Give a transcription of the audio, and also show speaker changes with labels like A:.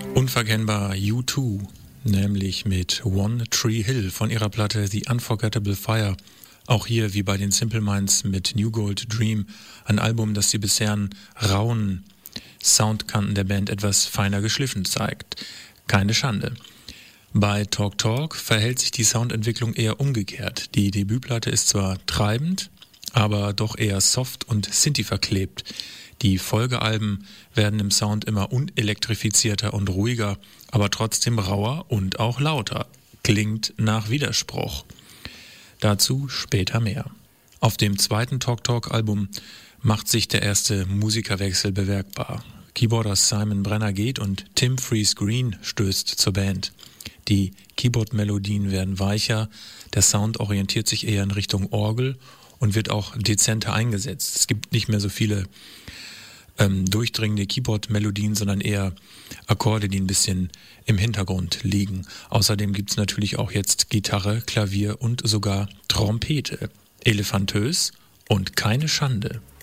A: Unverkennbar U2, nämlich mit One Tree Hill von ihrer Platte The Unforgettable Fire. Auch hier, wie bei den Simple Minds mit New Gold Dream, ein Album, das die bisherigen rauen Soundkanten der Band etwas feiner geschliffen zeigt. Keine Schande. Bei Talk Talk verhält sich die Soundentwicklung eher umgekehrt. Die Debütplatte ist zwar treibend, aber doch eher soft und Synthi verklebt. Die Folgealben werden im Sound immer unelektrifizierter und ruhiger, aber trotzdem rauer und auch lauter. Klingt nach Widerspruch. Dazu später mehr. Auf dem zweiten Talk Talk Album macht sich der erste Musikerwechsel bemerkbar. Keyboarder Simon Brenner geht und Tim Freeze Green stößt zur Band. Die Keyboard-Melodien werden weicher, der Sound orientiert sich eher in Richtung Orgel und wird auch dezenter eingesetzt. Es gibt nicht mehr so viele durchdringende Keyboard-Melodien, sondern eher Akkorde, die ein bisschen im Hintergrund liegen. Außerdem gibt es natürlich auch jetzt Gitarre, Klavier und sogar Trompete. Elefantös und keine Schande.